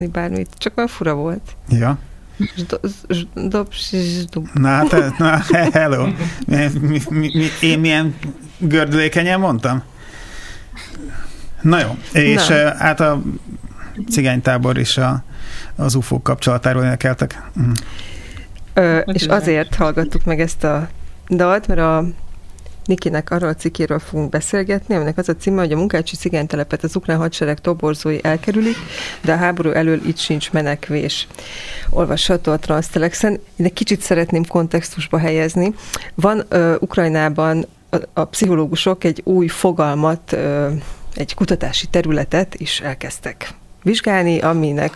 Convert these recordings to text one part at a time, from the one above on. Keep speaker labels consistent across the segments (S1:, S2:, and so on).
S1: bármit, csak olyan fura volt.
S2: Ja. Na, hello. Én milyen gördülékenyen mondtam? Na jó, és hát a cigánytábor és az UFO kapcsolatáról énekeltek.
S1: És azért hallgattuk meg ezt a dalt, mert a Nikinek arról a cikkéről fogunk beszélgetni, aminek az a címe, hogy a munkácsi cigánytelepet az ukrán hadsereg toborzói elkerülik, de a háború elől itt sincs menekvés. Olvasható a Transtelexen. Én egy kicsit szeretném kontextusba helyezni. Van Ukrajnában a pszichológusok egy új fogalmat, egy kutatási területet is elkezdtek vizsgálni, aminek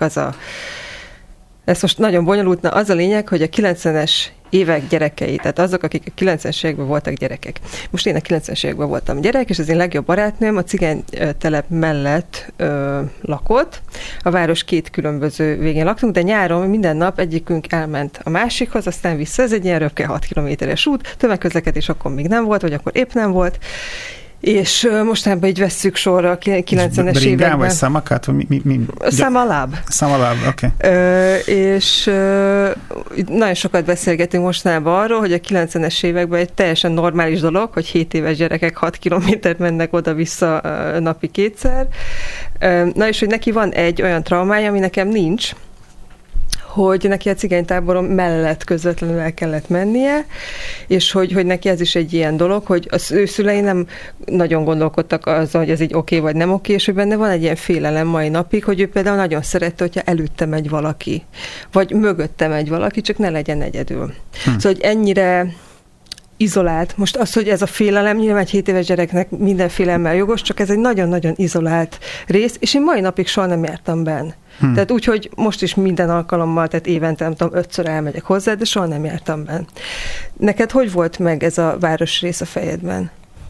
S1: ez most nagyon bonyolult, az a lényeg, hogy a 90-es évek gyerekei, tehát azok, akik a 90-es években voltak gyerekek. Most én a 90-es években voltam gyerek, és az én legjobb barátnőm a cigánytelep mellett lakott. A város két különböző végén laktunk, de nyáron minden nap egyikünk elment a másikhoz, aztán vissza. Ez egy ilyen röpke 6 kilométeres út, tömegközlekedés akkor még nem volt, vagy akkor épp nem volt. És mostanában így vesszük sorra a 90-es években.
S2: Vagy Samakát?
S1: Samaláb.
S2: Samaláb, oké.
S1: És nagyon sokat beszélgetünk mostanában arról, hogy a 90-es években egy teljesen normális dolog, hogy 7 éves gyerekek 6 kilométert mennek oda-vissza napi 2-szer. Na és hogy neki van egy olyan traumája, ami nekem nincs, hogy neki a cigánytáboron mellett közvetlenül el kellett mennie, és hogy neki ez is egy ilyen dolog, hogy az ő szülei nem nagyon gondolkodtak azon, hogy ez így oké vagy nem oké, és hogy benne van egy ilyen félelem mai napig, hogy ő például nagyon szerette, hogyha előtte megy valaki, vagy mögötte megy valaki, csak ne legyen egyedül. Szóval, hogy ennyire izolált. Most az, hogy ez a félelem, nyilván egy 7 éves gyereknek minden félelemmel jogos, csak ez egy nagyon-nagyon izolált rész, és én mai napig soha nem jártam benne. Tehát úgy, hogy most is minden alkalommal, tehát évente nem tudom, 5-ször elmegyek hozzá, de soha nem jártam benne. Neked hogy volt meg ez a városrész a fejedben?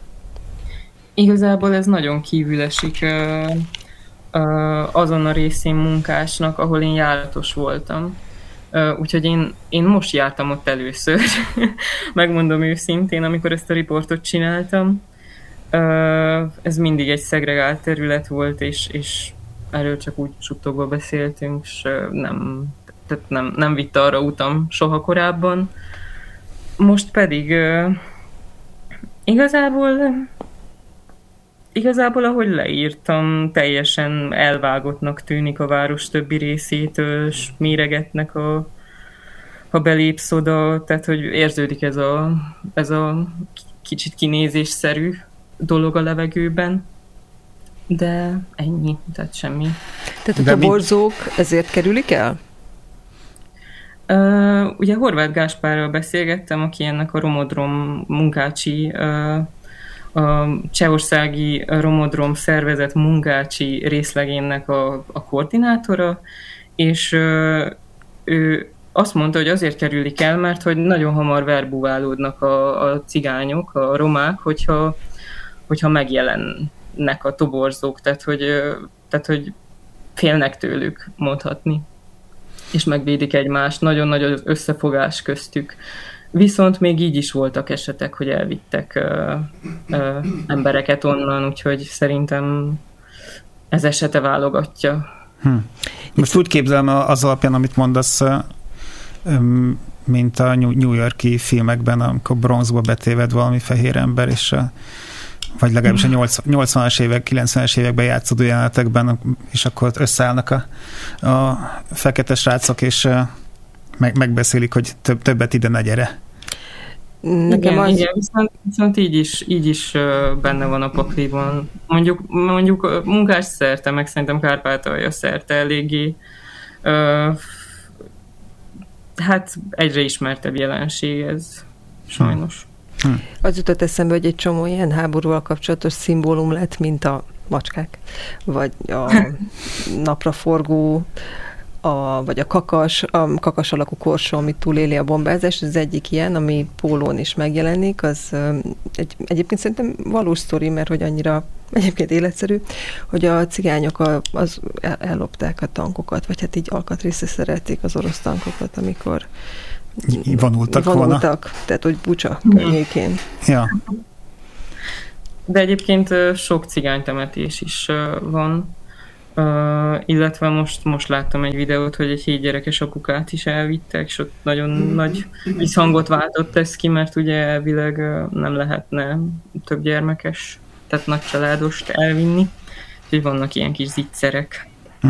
S3: Igazából ez nagyon kívül esik azon a részén Munkásnak, ahol én járatos voltam. Úgyhogy én most jártam ott először, megmondom őszintén, amikor ezt a riportot csináltam. Ez mindig egy szegregált terület volt, és erről csak úgy suttogva beszéltünk, és nem vitte arra utam soha korábban. Most pedig igazából, ahogy leírtam, teljesen elvágottnak tűnik a város többi részétől, és méregetnek, ha belépsz oda, tehát hogy érződik ez a kicsit kinézésszerű dolog a levegőben, de ennyi, tehát semmi.
S1: Tehát a toborzók ezért kerülik el?
S3: Ugye Horváth Gáspárral beszélgettem, aki ennek a Romodrom munkácsi, a csehországi Romodrom szervezet munkácsi részlegének a koordinátora, és ő azt mondta, hogy azért kerülik el, mert hogy nagyon hamar verbuválódnak a cigányok, a romák, hogyha megjelennek a toborzók, tehát hogy félnek tőlük, mondhatni, és megvédik egymást. Nagyon nagy az összefogás köztük. Viszont még így is voltak esetek, hogy elvittek embereket onnan, úgyhogy szerintem ez esete válogatja.
S2: Most úgy képzelem az alapján, amit mondasz, mint a New York-i filmekben, amikor bronzba betéved valami fehér ember, és vagy legalábbis a 80-as évek, 90-es években játszódó jelenetekben, és akkor összeállnak a fekete srácok, és megbeszélik, hogy többet ide ne gyere.
S3: Igen, viszont így is benne van a pakliban. Mondjuk Munkás szerte, meg szerintem Kárpátalja szerte eléggé hát egyre ismertebb jelenség ez, sajnos.
S1: Az jutott eszembe, hogy egy csomó ilyen háborúval kapcsolatos szimbólum lett, mint a macskák, vagy a napraforgó, vagy a kakas alakú korsó, amit túléli a bombázást, az egyik ilyen, ami pólón is megjelenik, az egyébként szerintem valós sztori, mert hogy annyira egyébként életszerű, hogy a cigányok ellopták a tankokat, vagy hát így alkatrészre szerelték az orosz tankokat, amikor
S2: vonultak volna.
S1: Tehát, hogy Bucsa környékén.
S2: Ja.
S3: De egyébként sok cigánytemetés is van. illetve most láttam egy videót, hogy egy 7 gyerekes apukát is elvittek, és ott nagyon nagy visszhangot váltott ez ki, mert ugye elvileg nem lehetne több gyermekes, tehát nagy családost elvinni, úgyhogy vannak ilyen kis zicserek.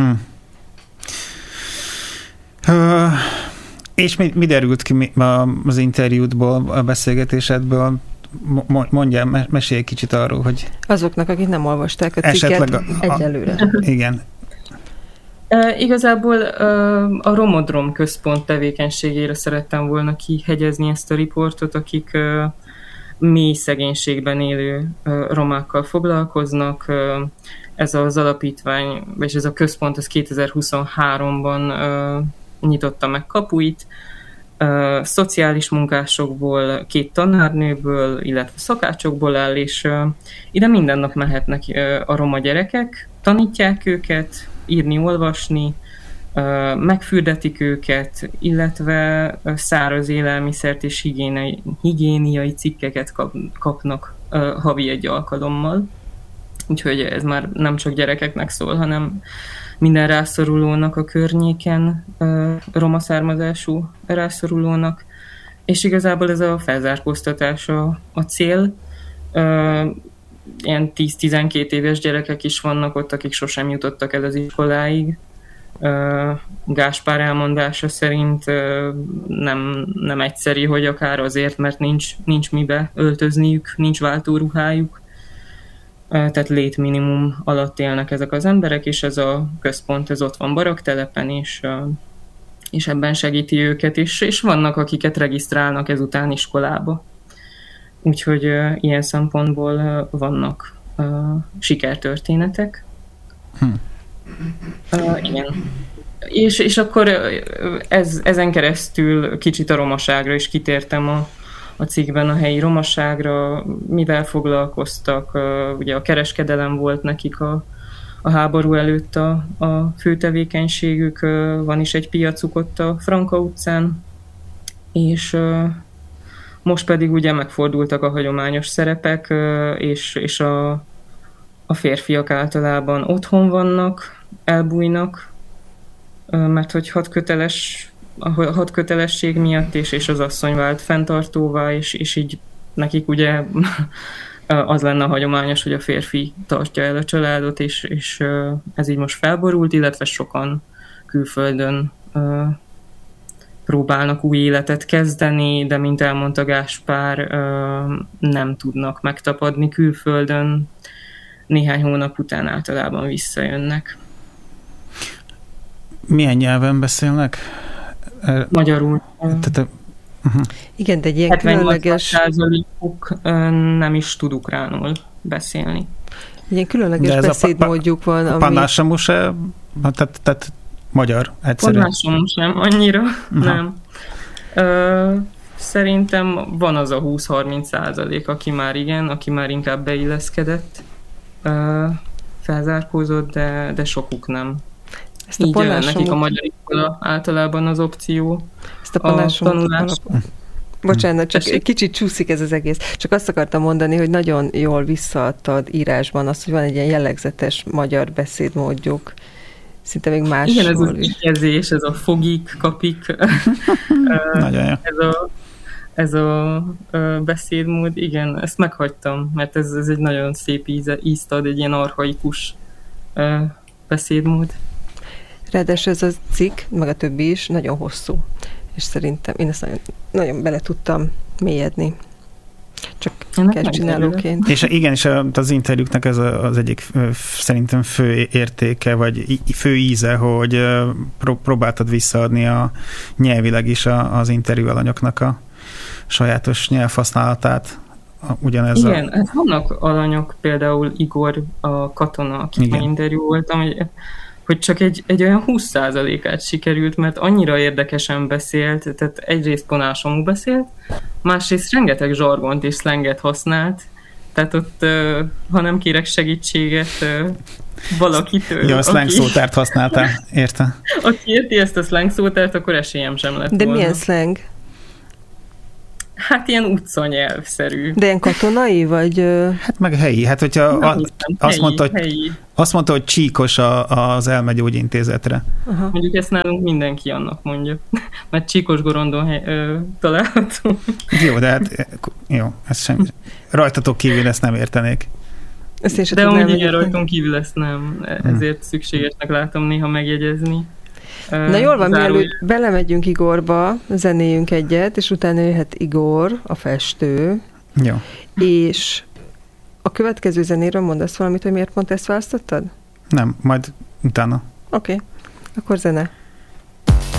S2: És mi derült ki az interjútból, a beszélgetésedből? Mondjál, mesélj egy kicsit arról, hogy...
S1: Azoknak, akik nem olvasták a cikket egyelőre.
S2: Igen.
S3: Igazából a Romodrom központ tevékenységére szerettem volna kihegyezni ezt a riportot, akik mély szegénységben élő romákkal foglalkoznak. Ez az alapítvány, és ez a központ az 2023-ban nyitotta meg kapuit. Szociális munkásokból, 2 tanárnőből, illetve szakácsokból áll, és ide minden nap mehetnek a roma gyerekek, tanítják őket írni, olvasni, megfürdetik őket, illetve száraz élelmiszert és higiéniai cikkeket kapnak havi 1 alkalommal. Úgyhogy ez már nem csak gyerekeknek szól, hanem minden rászorulónak a környéken, roma származású rászorulónak, és igazából ez a felzárkóztatás a cél. Ilyen 10-12 éves gyerekek is vannak ott, akik sosem jutottak el az iskoláig. Gáspár elmondása szerint nem egyszerű, hogy akár azért, mert nincs mibe öltözniük, nincs váltóruhájuk. Tehát létminimum alatt élnek ezek az emberek, és ez a központ, ez ott van baraktelepen, és ebben segíti őket, és vannak, akiket regisztrálnak ezután iskolába. Úgyhogy ilyen szempontból vannak sikertörténetek. Igen. És akkor ezen keresztül kicsit a romaságra is kitértem a cikkben, a helyi romaságra, mivel foglalkoztak, ugye a kereskedelem volt nekik a háború előtt a fő tevékenységük, van is egy piacuk ott a Franka utcán, és most pedig ugye megfordultak a hagyományos szerepek, és a férfiak általában otthon vannak, elbújnak, mert hogy hadkötelesség miatt, és az asszony vált fenntartóvá, és így nekik ugye az lenne a hagyományos, hogy a férfi tartja el a családot, és ez így most felborult, illetve sokan külföldön próbálnak új életet kezdeni, de mint elmondta Gáspár, nem tudnak megtapadni külföldön, néhány hónap után általában visszajönnek.
S2: Milyen nyelven beszélnek?
S3: Magyarul.
S1: Igen, de egy ilyen különleges...
S3: 78%-uk nem is tud ukránul beszélni.
S1: Ilyen különleges beszédmódjuk van,
S2: ami... Pannásamú se, tehát magyar egyszerűen.
S3: Pannásamú sem, annyira, nem. Szerintem van az a 20-30%, aki már inkább beilleszkedett, felzárkózott, de sokuk nem. Így nekik a magyar iskola általában az opció.
S1: Ezt a tanulás. Bocsánat, csak egy kicsit csúszik ez az egész. Csak azt akartam mondani, hogy nagyon jól visszaadtad írásban azt, hogy van egy ilyen jellegzetes magyar beszédmódjuk. Szinte még máshol.
S3: Igen, ez a kifejezés, ez a fogik, kapik.
S2: Nagyon jó.
S3: Ez a beszédmód, igen, ezt meghagytam, mert ez egy nagyon szép ízt ad, egy ilyen archaikus beszédmód.
S1: Ráadásul ez a cikk, meg a többi is nagyon hosszú, és szerintem én ezt nagyon bele tudtam mélyedni. Csak kezdcsinálóként.
S2: És igen, és az interjúknak ez az egyik szerintem fő értéke, vagy fő íze, hogy próbáltad visszaadni a nyelvileg is az interjú alanyoknak a sajátos nyelvhasználatát.
S3: Igen, hát vannak alanyok, például Igor, a katona, akit interjú voltam, hogy csak egy olyan 20%-át sikerült, mert annyira érdekesen beszélt, tehát egyrészt ponásomú beszélt, másrészt rengeteg zsargont és szlenget használt, tehát ott, ha nem kérek segítséget valakitől.
S2: Ja, a slang szótárt használtál, érte?
S3: Aki érti ezt a slang szótárt, akkor esélyem sem lett
S1: De
S3: volna.
S1: milyen slang?
S3: Hát ilyen utcanyelvszerű.
S1: De ilyen katonai, vagy...
S2: Hát meg helyi. Hát hogyha azt mondta, hogy csíkos az elmegyógyintézetre.
S1: Aha.
S3: Mondjuk ezt nálunk mindenki annak mondja. Mert Csíkos Gorondon található.
S2: Jó, de hát jó, ez sem. Rajtatok kívül ezt nem értenék.
S3: De amúgy igen, rajtunk kívül ezt nem. Ezért szükségesnek látom néha megjegyezni.
S1: Na jól van, mielőtt belemegyünk Igorba, zenéljünk egyet, és utána jöhet Igor, a festő.
S2: Jó.
S1: És a következő zenéről mondasz valamit, hogy miért pont ezt választottad?
S2: Nem, majd utána.
S1: Oké, akkor zene.